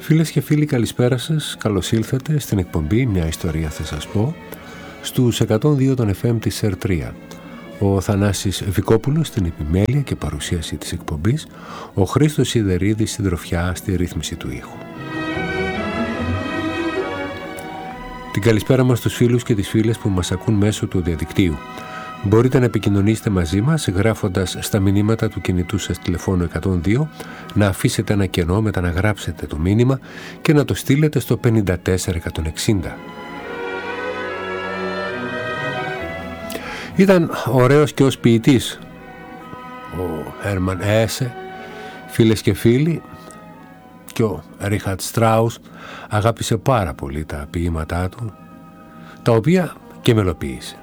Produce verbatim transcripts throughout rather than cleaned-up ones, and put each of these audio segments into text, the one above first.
Φίλες και φίλοι, καλησπέρα σας. Καλώς ήλθατε στην εκπομπή «Μια ιστορία θα σας πω» στους εκατόν δύο των εφ εμ της ΕΡ τρία. Ο Θανάσης Βικόπουλος στην επιμέλεια και παρουσίαση της εκπομπής, ο Χρήστος Σιδερίδης συντροφιά στη ρύθμιση του ήχου. Την καλησπέρα μας στους φίλους και τις φίλες που μας ακούν μέσω του διαδικτύου. Μπορείτε να επικοινωνήσετε μαζί μας γράφοντας στα μηνύματα του κινητού σας τηλεφώνου εκατόν δύο, να αφήσετε ένα κενό, μετά να γράψετε το μήνυμα και να το στείλετε στο πενήντα τέσσερα εκατόν εξήντα. Ήταν ωραίος και ως ποιητής ο Χέρμαν Χέσε, φίλες και φίλοι, και ο Ρίχαρτ Στράους αγάπησε πάρα πολύ τα ποίηματά του, τα οποία και μελοποίησε.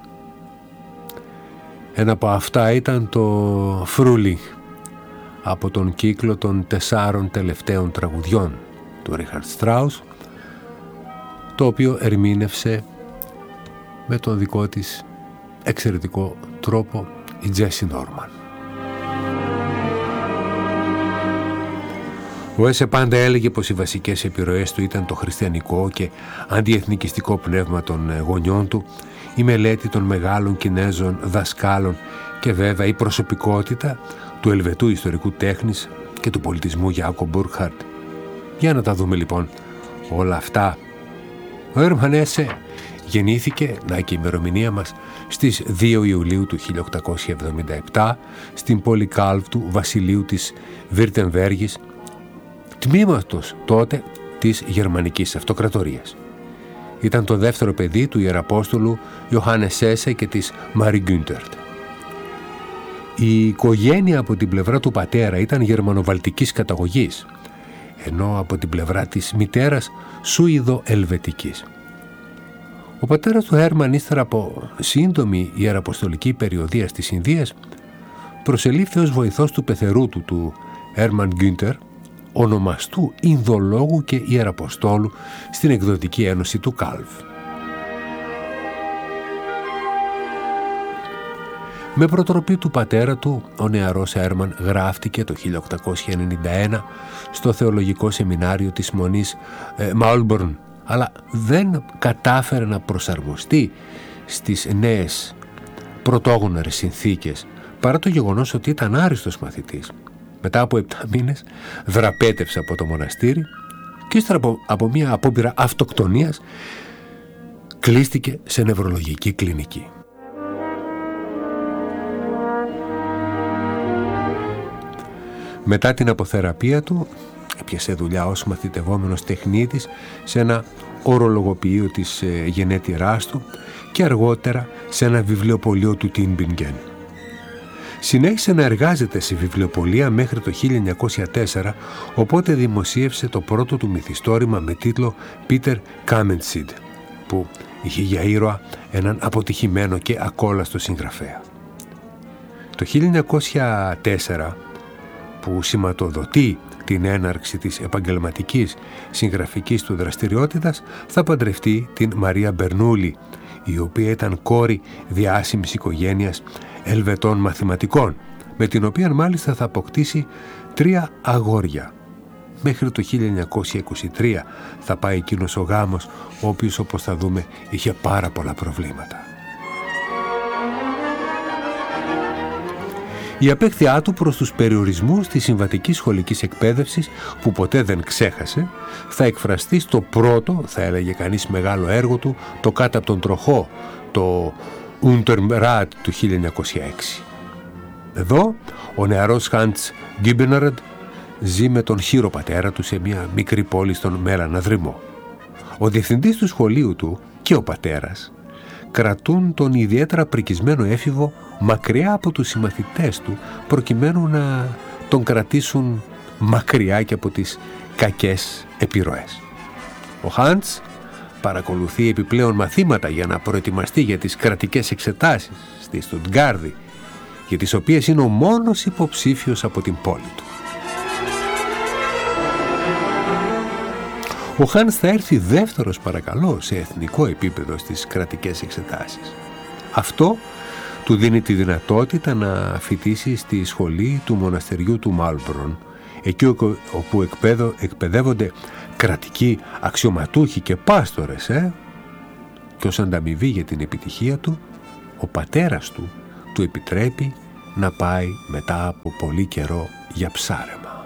Ένα από αυτά ήταν το Φρούλινγκ από τον κύκλο των τεσσάρων τελευταίων τραγουδιών του Ρίχαρτ Στράους, το οποίο ερμήνευσε με τον δικό της εξαιρετικό τρόπο η Τζέσι Νόρμαν. Ο Έσε πάντα έλεγε πως οι βασικές επιρροές του ήταν το χριστιανικό και αντιεθνικιστικό πνεύμα των γονιών του, η μελέτη των μεγάλων Κινέζων δασκάλων και βέβαια η προσωπικότητα του Ελβετού ιστορικού τέχνης και του πολιτισμού Γιάκο Μπουρκχαρτ. Για να τα δούμε λοιπόν όλα αυτά. Ο Χέρμαν Χέσε γεννήθηκε, να και η ημερομηνία μας, στις δύο Ιουλίου του χίλια οκτακόσια εβδομήντα επτά στην πόλη Κάλβ του βασιλείου της Βιρτεμβέργης, τμήματος τότε της Γερμανικής Αυτοκρατορίας. Ήταν το δεύτερο παιδί του Ιεραπόστολου Ιωάννης Χέσε και της Μάρι Γκούντερτ. Η οικογένεια από την πλευρά του πατέρα ήταν γερμανοβαλτικής καταγωγής, ενώ από την πλευρά της μητέρας Σουηδο-Ελβετικής. Ο πατέρας του Χέρμαν, ύστερα από σύντομη ιεραποστολική περιοδεία στις Ινδίες, προσελήφθη ως βοηθός του πεθερού του, του Χέρμαν Γκούντερ, ονομαστού Ινδολόγου και Ιεραποστόλου στην εκδοτική ένωση του Κάλβ. Με προτροπή του πατέρα του, ο νεαρός Χέρμαν γράφτηκε το χίλια οκτακόσια ενενήντα ένα στο θεολογικό σεμινάριο της Μονής ε, Μάλμπορν, αλλά δεν κατάφερε να προσαρμοστεί στις νέες πρωτόγνωρες συνθήκες, παρά το γεγονός ότι ήταν άριστος μαθητής. Μετά από επτά μήνες δραπέτευσε από το μοναστήρι και ύστερα από, από μια απόπειρα αυτοκτονίας κλείστηκε σε νευρολογική κλινική. Μετά την αποθεραπεία του έπιασε δουλειά ως μαθητευόμενος τεχνίτης σε ένα ορολογοποιείο της ε, γενέτειράς του και αργότερα σε ένα βιβλιοπωλείο του Τίνμπιγκεν. Συνέχισε να εργάζεται σε βιβλιοπωλεία μέχρι το χίλια εννιακόσια τέσσερα, οπότε δημοσίευσε το πρώτο του μυθιστόρημα με τίτλο «Πίτερ Κάμενσιντ», που είχε για ήρωα έναν αποτυχημένο και ακόλαστο συγγραφέα. Το χίλια εννιακόσια τέσσερα, που σηματοδοτεί την έναρξη της επαγγελματικής συγγραφικής του δραστηριότητας, θα παντρευτεί την Μαρία Μπερνούλη, η οποία ήταν κόρη διάσημης οικογένειας Ελβετών μαθηματικών, με την οποία μάλιστα θα αποκτήσει τρία αγόρια. Μέχρι το χίλια εννιακόσια είκοσι τρία θα πάει εκείνος ο γάμος, ο οποίος, όπως θα δούμε, είχε πάρα πολλά προβλήματα. Η απέχθειά του προς τους περιορισμούς της συμβατικής σχολικής εκπαίδευσης, που ποτέ δεν ξέχασε, θα εκφραστεί στο πρώτο, θα έλεγε κανείς, μεγάλο έργο του, το «Κάτω από τον τροχό», το «Unterm του χίλια εννιακόσια έξι. Εδώ, ο νεαρός Χάντς Γκίμπεναρντ ζει με τον χείρο πατέρα του σε μια μικρή πόλη στον Μέλανα Δρυμό. Ο διευθυντής του σχολείου του και ο πατέρας κρατούν τον ιδιαίτερα πρικισμένο έφηβο μακριά από τους συμμαθητές του, προκειμένου να τον κρατήσουν μακριά και από τις κακές επιρροές. Ο Χάντς παρακολουθεί επιπλέον μαθήματα για να προετοιμαστεί για τις κρατικές εξετάσεις στη Στουτγκάρδη, για τις οποίες είναι ο μόνος υποψήφιος από την πόλη του. Ο Χάνς θα έρθει δεύτερος, παρακαλώ, σε εθνικό επίπεδο στις κρατικές εξετάσεις. Αυτό του δίνει τη δυνατότητα να φοιτήσει στη σχολή του μοναστεριού του Μάλμπρον, εκεί όπου εκπαιδεύονται κρατικοί αξιωματούχοι και πάστορες, ε? Και ως ανταμοιβή για την επιτυχία του, ο πατέρας του του επιτρέπει να πάει μετά από πολύ καιρό για ψάρεμα.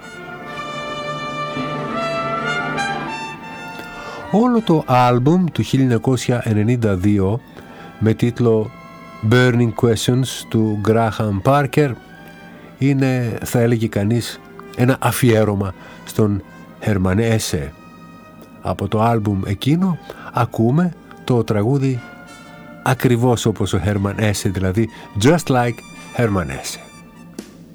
Όλο το άλμπουμ του χίλια εννιακόσια ενενήντα δύο με τίτλο Burning Questions του Graham Parker είναι, θα έλεγε κανείς, ένα αφιέρωμα στον Hermann Hesse. Από το άλμπουμ εκείνο ακούμε το τραγούδι ακριβώς όπως ο Hermann Hesse, δηλαδή Just Like Hermann Hesse.